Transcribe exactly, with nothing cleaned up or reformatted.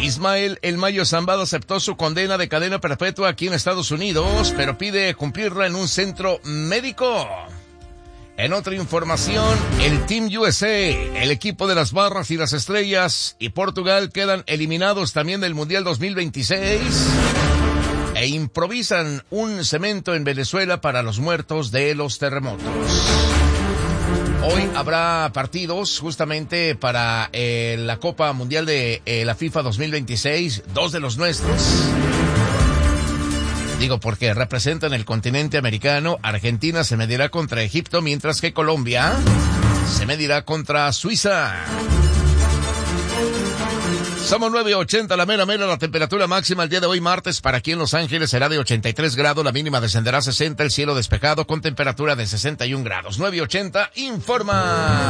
Ismael El Mayo Zambada aceptó su condena de cadena perpetua aquí en Estados Unidos, pero pide cumplirla en un centro médico. En otra información, el Team U S A, el equipo de las Barras y las Estrellas y Portugal quedan eliminados también del Mundial dos mil veintiséis e improvisan un cemento en Venezuela para los muertos de los terremotos. Hoy habrá partidos justamente para eh, la Copa Mundial de eh, la FIFA dos mil veintiséis, dos de los nuestros. Digo, porque representan el continente americano. Argentina se medirá contra Egipto, mientras que Colombia se medirá contra Suiza. Somos nueve ochenta, la mera mera, la temperatura máxima el día de hoy martes para aquí en Los Ángeles será de ochenta y tres grados, la mínima descenderá a sesenta, el cielo despejado con temperatura de sesenta y un grados. nueve ochenta informa.